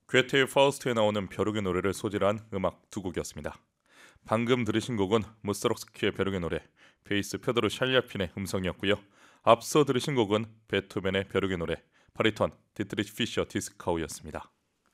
괴테의 파우스트에 나오는 벼룩의 노래를 소재로 한 음악 두 곡이었습니다. 방금 들으신 곡은 무스타롭스키의 벼룩의 노래, 베이스 페도르 샬리아핀의 음성이었고요. 앞서 들으신 곡은 베토벤의 벼룩의 노래, 바리톤 디트리히 피셔 디스카우였습니다.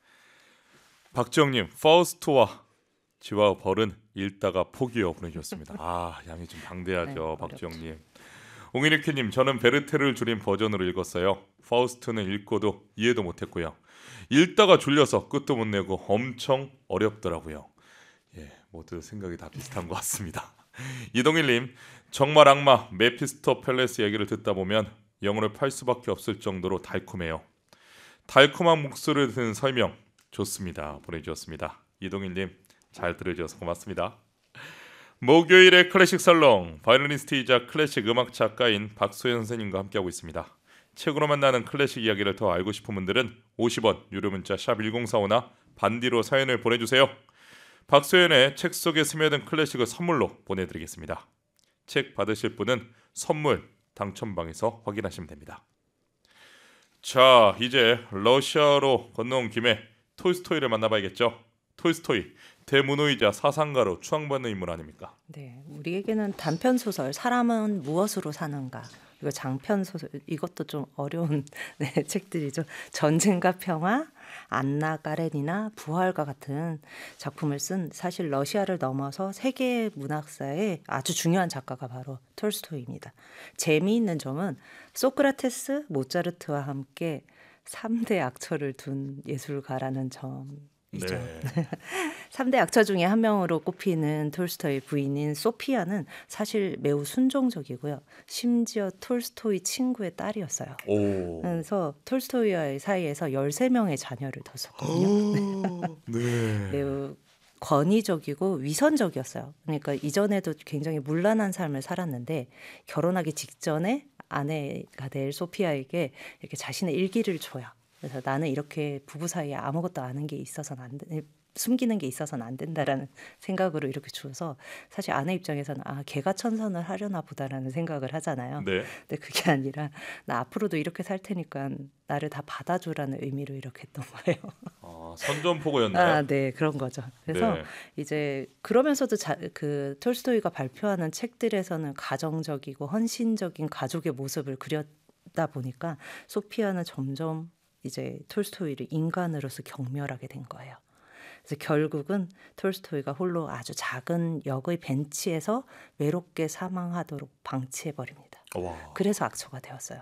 박지영님, 파우스트와 지와 벌은 읽다가 포기요 보내주셨습니다. 양이 좀 방대하죠. 네, 박지영님. 옹이리키님, 저는 베르테를 줄인 버전으로 읽었어요. 파우스트는 읽고도 이해도 못했고요. 읽다가 졸려서 끝도 못 내고 엄청 어렵더라고요. 모두 생각이 다 비슷한 것 같습니다. 이동일님, 정말 악마 메피스토펠레스 얘기를 듣다 보면 영혼을 팔 수밖에 없을 정도로 달콤해요. 달콤한 목소리를 듣는 설명 좋습니다. 보내주셨습니다. 이동일님, 잘 들어주셔서 고맙습니다. 목요일의 클래식 살롱, 바이올리니스트이자 클래식 음악 작가인 박소연 선생님과 함께하고 있습니다. 책으로 만나는 클래식 이야기를 더 알고 싶은 분들은 50원 유료 문자 샵 1045나 반디로 사연을 보내주세요. 박소연의 책 속에 스며든 클래식을 선물로 보내드리겠습니다. 책 받으실 분은 선물 당첨방에서 확인하시면 됩니다. 자, 이제 러시아로 건너온 김에 톨스토이를 만나봐야겠죠. 톨스토이, 대문호이자 사상가로 추앙받는 인물 아닙니까? 네, 우리에게는 단편 소설 사람은 무엇으로 사는가, 이거 장편 소설, 이것도 좀 어려운 책들이죠. 전쟁과 평화, 안나 까레니나 부활과 같은 작품을 쓴, 사실 러시아를 넘어서 세계 문학사의 아주 중요한 작가가 바로 톨스토이입니다. 재미있는 점은 소크라테스, 모차르트와 함께 3대 악처를 둔 예술가라는 점이죠. 네. 3대 악처 중에 한 명으로 꼽히는 톨스토이 부인인 소피아는 사실 매우 순종적이고요. 심지어 톨스토이 친구의 딸이었어요. 그래서 톨스토이와의 사이에서 13명의 자녀를 뒀었거든요. 네. 매우 권위적이고 위선적이었어요. 그러니까 이전에도 굉장히 문란한 삶을 살았는데 결혼하기 직전에 아내가 될 소피아에게 이렇게 자신의 일기를 줘요. 그래서 나는 이렇게 부부 사이에 아무것도 아는 게 있어서는 안 돼, 숨기는 게 있어서는 안 된다라는 생각으로 이렇게 줘서, 사실 아내 입장에서는 걔가 천선을 하려나 보다라는 생각을 하잖아요. 네. 근데 그게 아니라 나 앞으로도 이렇게 살 테니까 나를 다 받아줘라는 의미로 이렇게 했던 거예요. 선전포고였나요? 네, 그런 거죠. 그래서 네. 이제 그러면서도 그 톨스토이가 발표하는 책들에서는 가정적이고 헌신적인 가족의 모습을 그렸다 보니까 소피아는 점점 이제 톨스토이를 인간으로서 경멸하게 된 거예요. 그래서 결국은 톨스토이가 홀로 아주 작은 역의 벤치에서 외롭게 사망하도록 방치해 버립니다. 그래서 악처가 되었어요.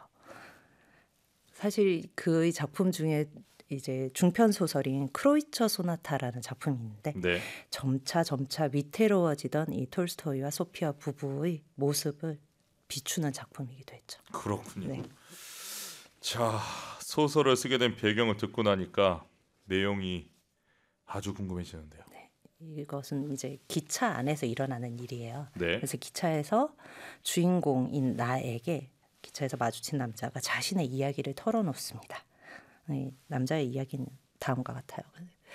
사실 그의 작품 중에 이제 중편 소설인 크로이처 소나타라는 작품이 있는데, 네. 점차 위태로워지던 이 톨스토이와 소피아 부부의 모습을 비추는 작품이기도 했죠. 그렇군요. 네. 자, 소설을 쓰게 된 배경을 듣고 나니까 내용이 아주 궁금해지는데요. 네. 이것은 이제 기차 안에서 일어나는 일이에요. 네. 그래서 기차에서 주인공인 나에게 기차에서 마주친 남자가 자신의 이야기를 털어놓습니다. 남자의 이야기는 다음과 같아요.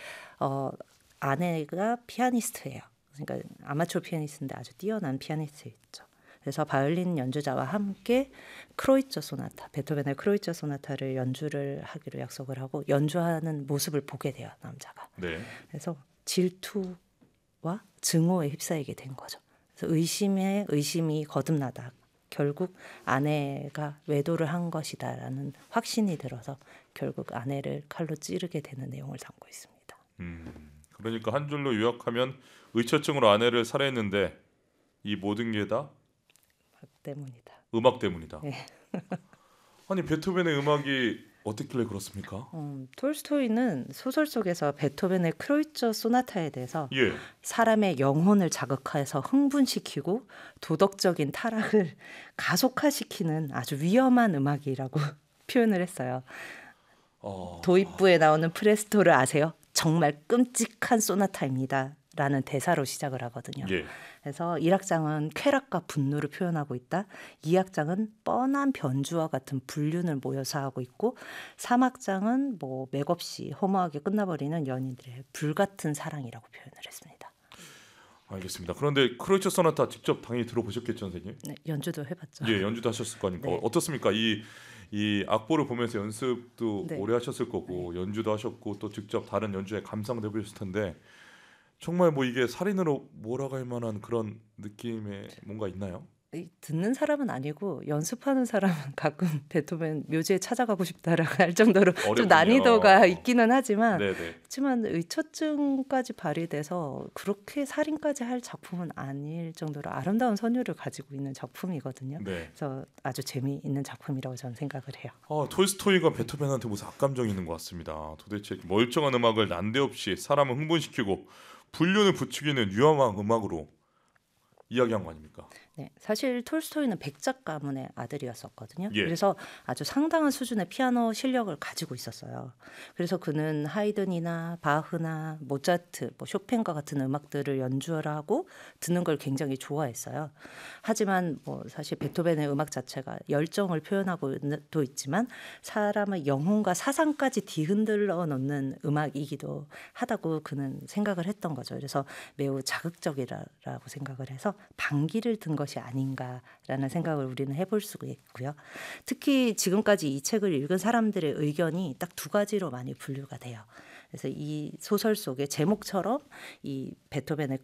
아내가 피아니스트예요. 그러니까 아마추어 피아니스트인데 아주 뛰어난 피아니스트였죠. 그래서 바이올린 연주자와 함께 크로이처 소나타, 베토벤의 크로이처 소나타를 연주를 하기로 약속을 하고 연주하는 모습을 보게 돼요, 남자가. 네. 그래서 질투와 증오에 휩싸이게 된 거죠. 그래서 의심이 거듭나다 결국 아내가 외도를 한 것이다라는 확신이 들어서 결국 아내를 칼로 찌르게 되는 내용을 담고 있습니다. 그러니까 한 줄로 요약하면 의처증으로 아내를 살해했는데 이 모든 게 다 때문이다. 음악 때문이다. 네. 아니, 베토벤의 음악이 어떻길래 그렇습니까? 톨스토이는 소설 속에서 베토벤의 크로이처 소나타에 대해서 예. 사람의 영혼을 자극해서 흥분시키고 도덕적인 타락을 가속화시키는 아주 위험한 음악이라고 표현을 했어요. 도입부에 나오는 프레스토를 아세요? 정말 끔찍한 소나타입니다. 라는 대사로 시작을 하거든요. 예. 그래서 1악장은 쾌락과 분노를 표현하고 있다. 2악장은 뻔한 변주와 같은 불륜을 모여서 있고 3악장은 뭐 맥없이 허무하게 끝나버리는 연인들의 불같은 사랑이라고 표현을 했습니다. 알겠습니다. 그런데 크로이처 소나타 직접 당연히 들어보셨겠죠, 선생님? 네, 연주도 해봤죠. 예, 연주도 하셨을 거 아닙니까? 네. 어떻습니까? 이 이 악보를 보면서 연습도 네. 오래 하셨을 거고 연주도 하셨고 또 직접 다른 연주에 감상도 해보셨을 텐데 정말 뭐 이게 살인으로 몰아갈 만한 그런 느낌의 뭔가 있나요? 듣는 사람은 아니고 연습하는 사람은 가끔 베토벤 묘지에 찾아가고 싶다라고 할 정도로 좀 어렵군요. 난이도가 있기는 하지만 네네. 그렇지만 의처증까지 발휘돼서 그렇게 살인까지 할 작품은 아닐 정도로 아름다운 선율을 가지고 있는 작품이거든요. 네. 그래서 아주 재미있는 작품이라고 저는 생각을 해요. 톨스토이가 베토벤한테 무슨 악감정이 있는 것 같습니다. 도대체 멀쩡한 음악을 난데없이 사람을 흥분시키고 불륜을 부추기는 위험한 음악으로 이야기한 거 아닙니까? 네, 사실 톨스토이는 백작 가문의 아들이었었거든요. 예. 그래서 아주 상당한 수준의 피아노 실력을 가지고 있었어요. 그래서 그는 하이든이나 바흐나 모차트, 뭐 쇼팽과 같은 음악들을 연주를 하고 듣는 걸 굉장히 좋아했어요. 하지만 뭐 사실 베토벤의 음악 자체가 열정을 표현하고도 있지만 사람의 영혼과 사상까지 뒤흔들어 놓는 음악이기도 하다고 그는 생각을 했던 거죠. 그래서 매우 자극적이라고 생각을 해서 반기를 든 것이 아닌가라는 생각을 우리는 해볼 수가 있고요. 특히 지금까지 이 책을 읽은 사람들의 의견이 딱 두 가지로 많이 분류가 돼요. 그래서 이 소설 속의 제목처럼 이 베토벤의